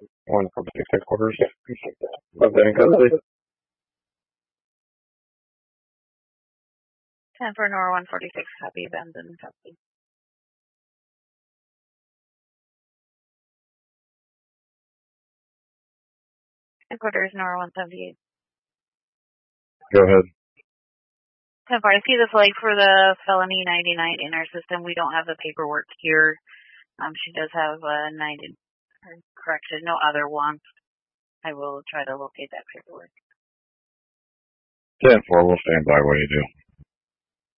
146 headquarters. Lieutenant Custody. 10 for Nora 146, copy, abandoned, copy. Headquarters Nora 178. Go ahead. 10 I see the flag for the felony 99 in our system. We don't have the paperwork here. She does have 90, correction, no other one. I will try to locate that paperwork. 10-4, we'll stand by. What do you do?